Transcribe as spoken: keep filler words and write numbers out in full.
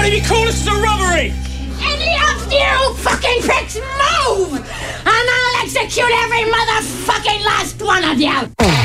Maybe call this a robbery! Any of you fucking pricks move! And I'll execute every motherfucking last one of you!